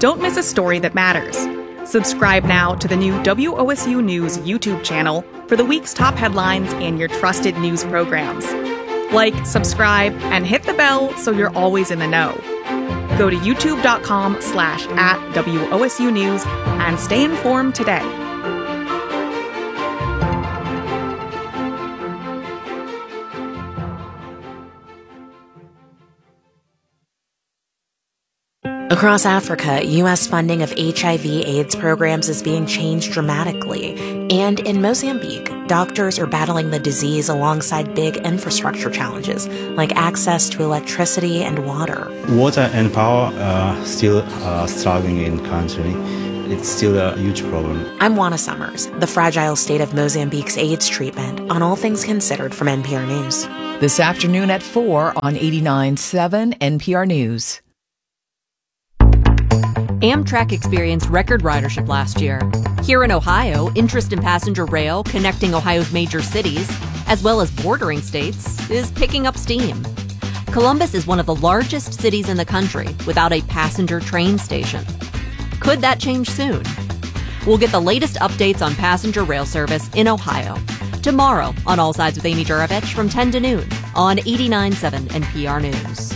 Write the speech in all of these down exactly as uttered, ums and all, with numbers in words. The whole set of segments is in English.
Don't miss a story that matters. Subscribe now to the new W O S U News YouTube channel for the week's top headlines and your trusted news programs. Like, subscribe, and hit the bell so you're always in the know. Go to youtube.com slash at WOSU News and stay informed today. Across Africa, U S funding of H I V AIDS programs is being changed dramatically. And in Mozambique, doctors are battling the disease alongside big infrastructure challenges, like access to electricity and water. Water and power are still uh, struggling in the country. It's still a huge problem. I'm Juana Summers, the fragile state of Mozambique's AIDS treatment, on All Things Considered from N P R News. This afternoon at four on eighty-nine point seven N P R News. Amtrak experienced record ridership last year. Here in Ohio, interest in passenger rail connecting Ohio's major cities, as well as bordering states, is picking up steam. Columbus is one of the largest cities in the country without a passenger train station. Could that change soon? We'll get the latest updates on passenger rail service in Ohio tomorrow on All Sides with Amy Juravich from ten to noon on eighty-nine point seven N P R News.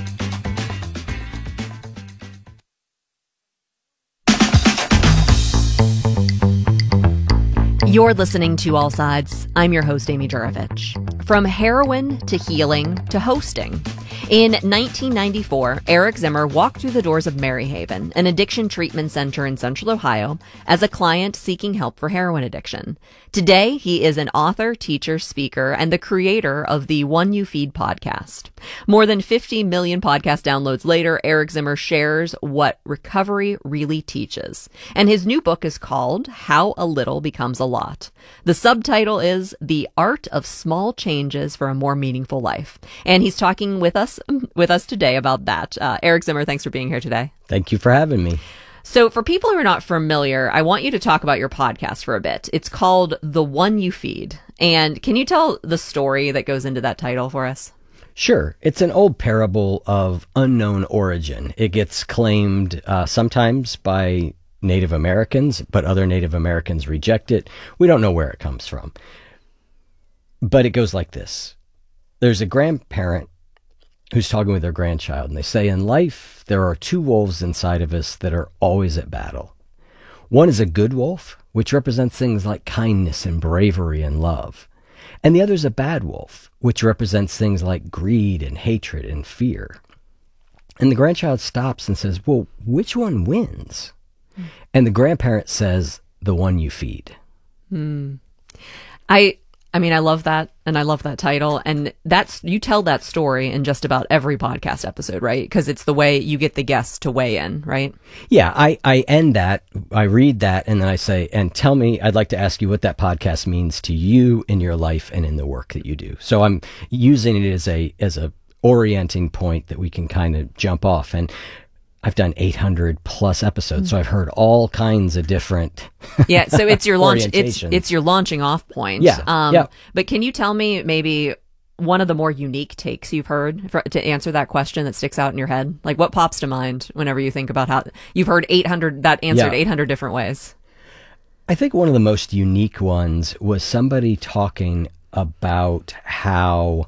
You're listening to All Sides. I'm your host, Amy Juravich. From heroin to healing to hosting. In nineteen ninety-four, Eric Zimmer walked through the doors of Maryhaven, an addiction treatment center in Central Ohio, as a client seeking help for heroin addiction. Today, he is an author, teacher, speaker, and the creator of the One You Feed podcast. More than fifty million podcast downloads later, Eric Zimmer shares what recovery really teaches. And his new book is called How a Little Becomes a Lot. The subtitle is The Art of Small Changes for a More Meaningful Life. And he's talking with us with us today about that. Uh, Eric Zimmer, thanks for being here today. Thank you for having me. So for people who are not familiar, I want you to talk about your podcast for a bit. It's called The One You Feed. And can you tell the story that goes into that title for us? Sure. It's an old parable of unknown origin. It gets claimed uh, sometimes by Native Americans, but other Native Americans reject it. We don't know where it comes from. But it goes like this. There's a grandparent who's talking with their grandchild, and they say, in life, there are two wolves inside of us that are always at battle. One is a good wolf, which represents things like kindness and bravery and love. And the other is a bad wolf, which represents things like greed and hatred and fear. And the grandchild stops and says, well, which one wins? Mm. And the grandparent says, the one you feed. Mm. I... I mean, I love that, and I love that title, and that's you tell that story in just about every podcast episode, right? Because it's the way you get the guests to weigh in, right? Yeah, I, I end that, I read that, and then I say, and tell me, I'd like to ask you what that podcast means to you in your life and in the work that you do. So I'm using it as a as a orienting point that we can kind of jump off. And I've done eight hundred plus episodes, so I've heard all kinds of different. Yeah, so it's your launch. It's it's your launching off point. Yeah, um, yeah. But can you tell me maybe one of the more unique takes you've heard for, to answer that question that sticks out in your head? Like, what pops to mind whenever you think about how you've heard eight hundred that answered yeah. eight hundred different ways? I think one of the most unique ones was somebody talking about how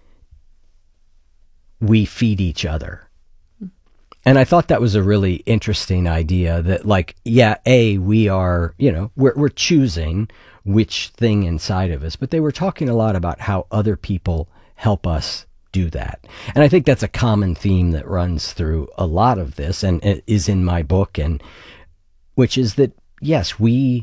we feed each other. And I thought that was a really interesting idea that, like, yeah, A, we are, you know, we're, we're choosing which thing inside of us, but they were talking a lot about how other people help us do that. And I think that's a common theme that runs through a lot of this and it is in my book, and which is that, yes, we,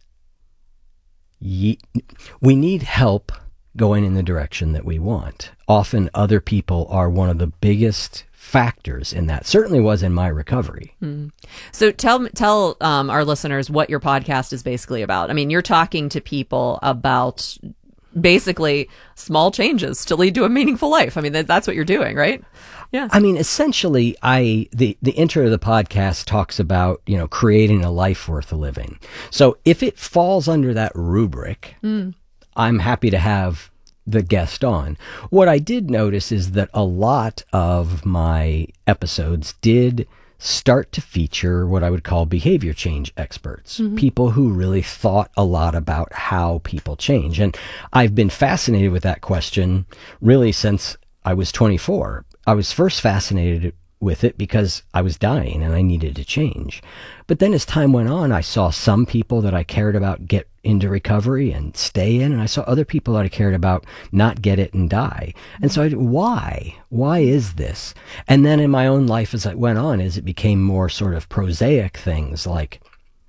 ye, we need help going in the direction that we want. Often other people are one of the biggest factors in that. Certainly was in my recovery. Mm. So tell tell um, our listeners what your podcast is basically about. I mean, you're talking to people about basically small changes to lead to a meaningful life. I mean, that, that's what you're doing, right? Yeah. I mean, essentially, I the, the intro to the podcast talks about, you know, creating a life worth living. So if it falls under that rubric, mm. I'm happy to have the guest on. What I did notice is that a lot of my episodes did start to feature what I would call behavior change experts, mm-hmm. people who really thought a lot about how people change. And I've been fascinated with that question really since I was twenty-four. I was first fascinated with it because I was dying and I needed to change. But then as time went on, I saw some people that I cared about get into recovery and stay in, and I saw other people that I cared about not get it and die. And so I, why? Why is this? And then in my own life as it went on, as it became more sort of prosaic things like,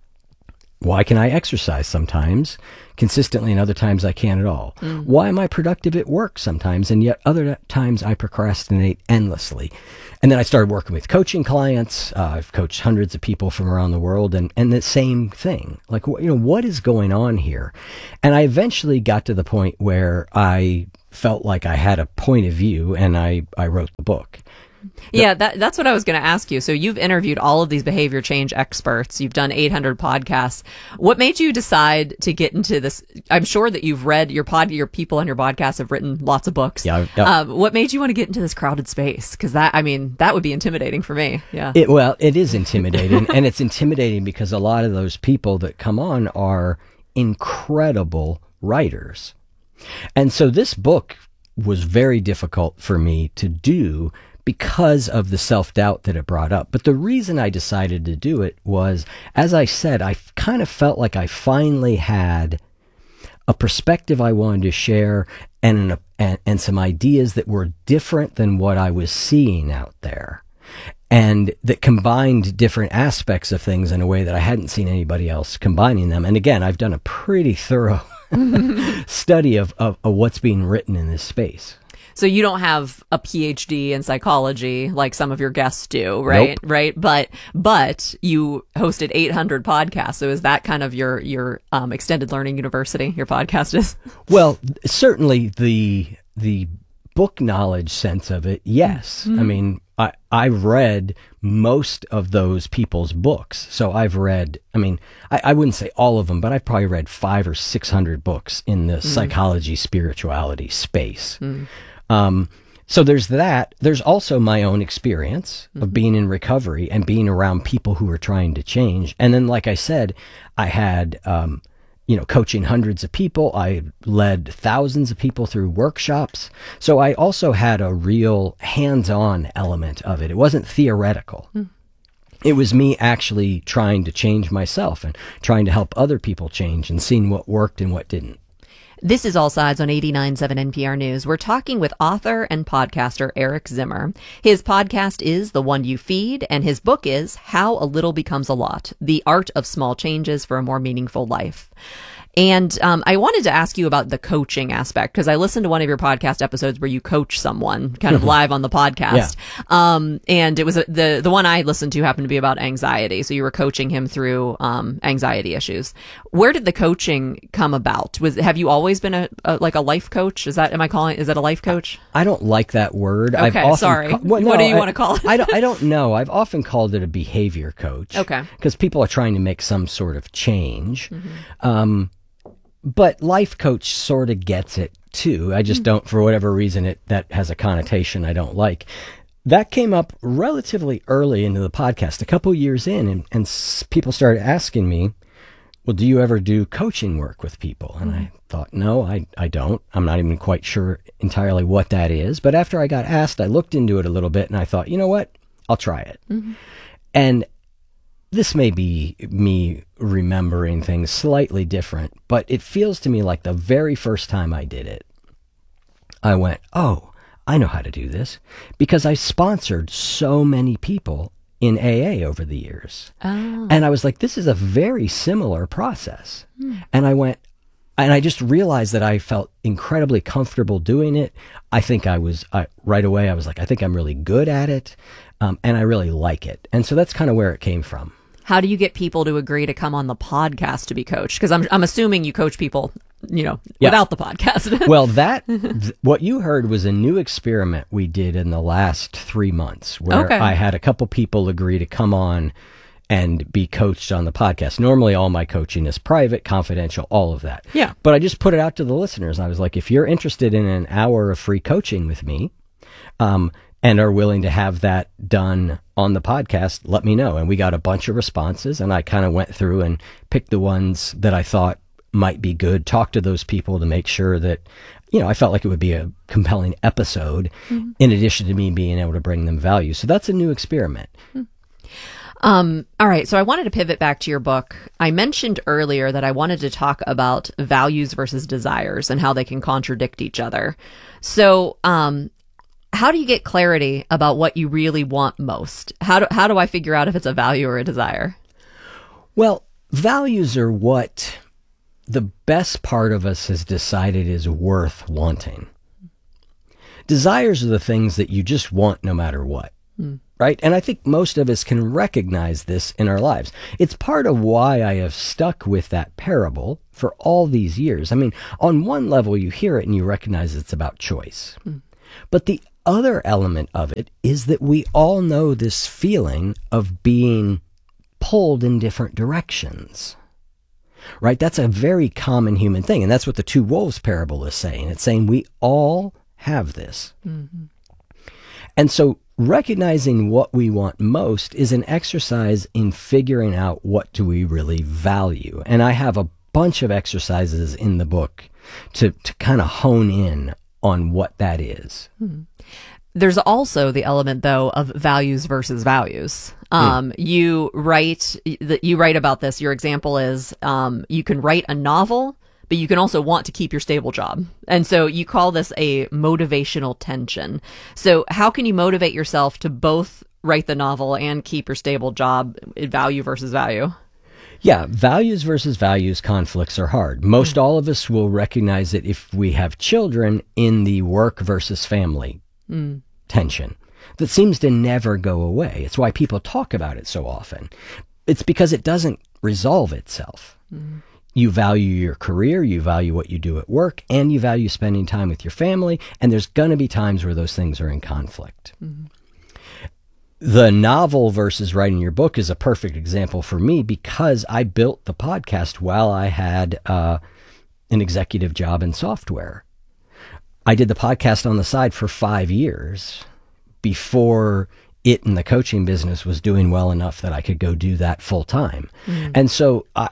why can I exercise sometimes consistently and other times I can't at all? Mm. Why am I productive at work sometimes and yet other times I procrastinate endlessly? And then I started working with coaching clients. Uh, I've coached hundreds of people from around the world, and, and the same thing. Like, you know, what is going on here? And I eventually got to the point where I felt like I had a point of view, and I, I wrote the book. Yeah, that, that's what I was going to ask you. So you've interviewed all of these behavior change experts. You've done eight hundred podcasts. What made you decide to get into this? I'm sure that you've read your pod, your people on your podcast have written lots of books. Yeah. yeah. Um, what made you want to get into this crowded space? Because that, I mean, that would be intimidating for me. Yeah. It, well, it is intimidating, and it's intimidating because a lot of those people that come on are incredible writers. And so this book was very difficult for me to do because of the self-doubt that it brought up. But the reason I decided to do it was, as I said, I kind of felt like I finally had a perspective I wanted to share and, an, and, and some ideas that were different than what I was seeing out there, and that combined different aspects of things in a way that I hadn't seen anybody else combining them. And again, I've done a pretty thorough study of, of, of what's being written in this space. So you don't have a P H D in psychology like some of your guests do, right? Nope. Right. But, but you hosted eight hundred podcasts. So is that kind of your, your, um, extended learning university, your podcast is? Well, certainly the, the book knowledge sense of it. Yes. Mm-hmm. I mean, I, I've read most of those people's books. So I've read, I mean, I, I wouldn't say all of them, but I've probably read five or six hundred books in the mm-hmm. psychology, spirituality space. Mm-hmm. Um, so there's that. There's also my own experience mm-hmm. of being in recovery and being around people who are trying to change. And then, like I said, I had, um, you know, coaching hundreds of people. I led thousands of people through workshops. So I also had a real hands-on element of it. It wasn't theoretical. Mm. It was me actually trying to change myself and trying to help other people change and seeing what worked and what didn't. This is All Sides on eighty-nine point seven N P R News. We're talking with author and podcaster Eric Zimmer. His podcast is The One You Feed, and his book is How a Little Becomes a Lot, The Art of Small Changes for a More Meaningful Life. And um, I wanted to ask you about the coaching aspect, because I listened to one of your podcast episodes where you coach someone kind of live on the podcast. Yeah. Um, and it was a, the the one I listened to happened to be about anxiety. So you were coaching him through um, anxiety issues. Where did the coaching come about? Was have you always been a, a like a life coach? Is that am I calling is that a life coach? I don't like that word. Okay, I've often sorry. Ca- well, no, what do you I, want to call it? I don't. I don't know. I've often called it a behavior coach. Okay. Because people are trying to make some sort of change. Mm-hmm. Um, But life coach sort of gets it too. I just don't, for whatever reason, it that has a connotation I don't like. That came up relatively early into the podcast, a couple years in, and, and s- people started asking me, well, do you ever do coaching work with people? And I thought, no, I, I don't. I'm not even quite sure entirely what that is. But after I got asked, I looked into it a little bit, and I thought, you know what? I'll try it. Mm-hmm. And this may be me remembering things slightly different, but it feels to me like the very first time I did it, I went, oh, I know how to do this, because I sponsored so many people in A A over the years. Oh. And I was like, this is a very similar process. Mm. And I went, and I just realized that I felt incredibly comfortable doing it. I think I was, I, right away, I was like, I think I'm really good at it. Um, and I really like it. And so that's kind of where it came from. How do you get people to agree to come on the podcast to be coached? Because I'm I'm assuming you coach people, you know, yeah. without the podcast. Well, that th- what you heard was a new experiment we did in the last three months, where okay. I had a couple people agree to come on and be coached on the podcast. Normally, all my coaching is private, confidential, all of that. Yeah. But I just put it out to the listeners. I was like, if you're interested in an hour of free coaching with me, um, and are willing to have that done on the podcast, let me know. And we got a bunch of responses, and I kind of went through and picked the ones that I thought might be good, talked to those people to make sure that, you know, I felt like it would be a compelling episode, mm-hmm. in addition to me being able to bring them value. So that's a new experiment. Mm-hmm. Um, all right. So I wanted to pivot back to your book. I mentioned earlier that I wanted to talk about values versus desires and how they can contradict each other. So, um, how do you get clarity about what you really want most? How do, how do I figure out if it's a value or a desire? Well, values are what the best part of us has decided is worth wanting. Desires are the things that you just want no matter what. Mm. Right? And I think most of us can recognize this in our lives. It's part of why I have stuck with that parable for all these years. I mean, on one level, you hear it and you recognize it's about choice. Mm. But the other element of it is that we all know this feeling of being pulled in different directions. Right? That's a very common human thing. And that's what the two wolves parable is saying. It's saying we all have this. Mm-hmm. And so recognizing what we want most is an exercise in figuring out what do we really value. And I have a bunch of exercises in the book to, to kind of hone in on what that is. Hmm. There's also the element, though, of values versus values. Um, mm. You write you write about this. Your example is um, you can write a novel, but you can also want to keep your stable job. And so you call this a motivational tension. So how can you motivate yourself to both write the novel and keep your stable job, value versus value? Yeah, values versus values conflicts are hard. Most mm. all of us will recognize it if we have children in the work versus family mm. tension that seems to never go away. It's why people talk about it so often. It's because it doesn't resolve itself. Mm. You value your career, you value what you do at work, and you value spending time with your family, and there's going to be times where those things are in conflict. Mm-hmm. The novel versus writing your book is a perfect example for me because I built the podcast while I had uh, an executive job in software. I did the podcast on the side for five years before it and the coaching business was doing well enough that I could go do that full time. Mm-hmm. And so I,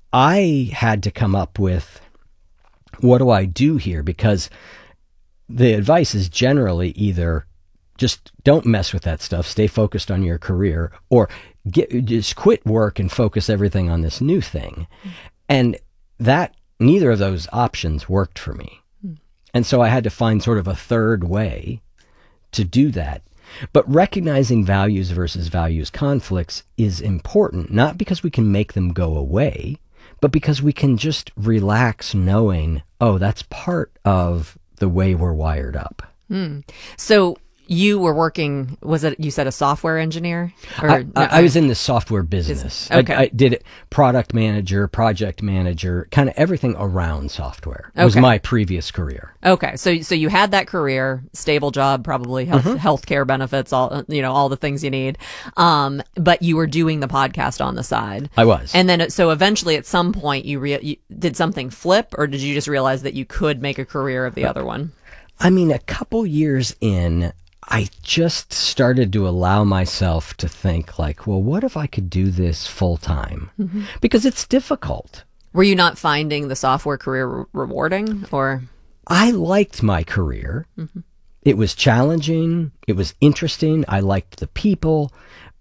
I had to come up with, what do I do here? Because the advice is generally either just don't mess with that stuff, stay focused on your career, or get, just quit work and focus everything on this new thing. Mm. And that, neither of those options worked for me. Mm. And so I had to find sort of a third way to do that. But recognizing values versus values conflicts is important, not because we can make them go away, but because we can just relax knowing, oh, that's part of the way we're wired up. Mm. So you were working, was it, you said a software engineer? Or, I, I, I was in the software business. Okay. I, I did it, product manager, project manager, kind of everything around software. It okay. was my previous career. Okay. So, so you had that career, stable job, probably health, mm-hmm. healthcare benefits, all, you know, all the things you need. Um, but you were doing the podcast on the side. I was. And then, so eventually at some point you, rea- you did something flip, or did you just realize that you could make a career of the other one? I mean, a couple years in, I just started to allow myself to think like, well, what if I could do this full time? Mm-hmm. Because it's difficult. Were you not finding the software career re- rewarding, or? I liked my career. Mm-hmm. It was challenging. It was interesting. I liked the people.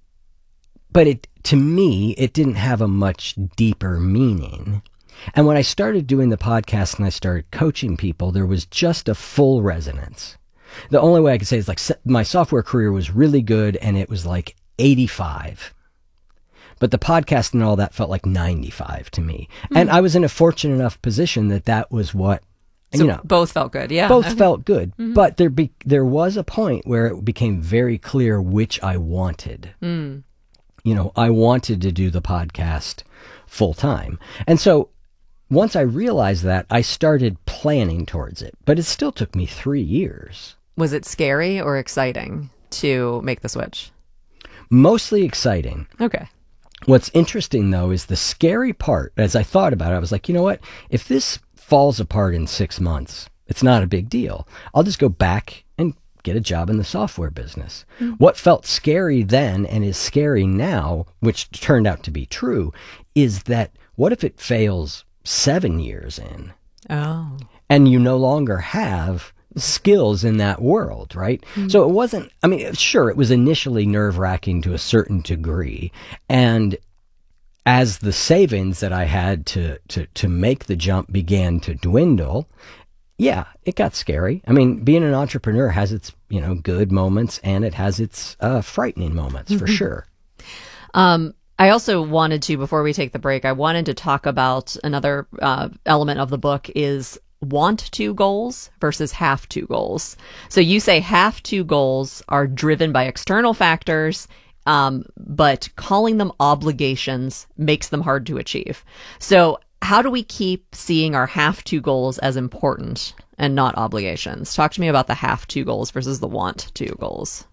But it, to me, it didn't have a much deeper meaning. And when I started doing the podcast and I started coaching people, there was just a full resonance. The only way I could say is like my software career was really good and it was like eighty-five. But the podcast and all that felt like ninety-five to me. Mm-hmm. And I was in a fortunate enough position that that was what, so you know. Both felt good, yeah. Both okay. felt good. Mm-hmm. But there be, there was a point where it became very clear which I wanted. Mm. You know, I wanted to do the podcast full time. And so once I realized that, I started planning towards it. But it still took me three years. Was it scary or exciting to make the switch? Mostly exciting. Okay. What's interesting, though, is the scary part. As I thought about it, I was like, you know what? If this falls apart in six months, it's not a big deal. I'll just go back and get a job in the software business. Mm-hmm. What felt scary then and is scary now, which turned out to be true, is that what if it fails seven years in? Oh. And you no longer have skills in that world, right? Mm-hmm. So it wasn't, I mean, sure, it was initially nerve-wracking to a certain degree. And as the savings that I had to, to, to make the jump began to dwindle, yeah, it got scary. I mean, being an entrepreneur has its, you know, good moments and it has its uh, frightening moments for sure. Um, I also wanted to, before we take the break, I wanted to talk about another uh, element of the book is want to goals versus have to goals. So you say have to goals are driven by external factors, um, but calling them obligations makes them hard to achieve. So how do we keep seeing our have to goals as important and not obligations? Talk to me about the have to goals versus the want to goals.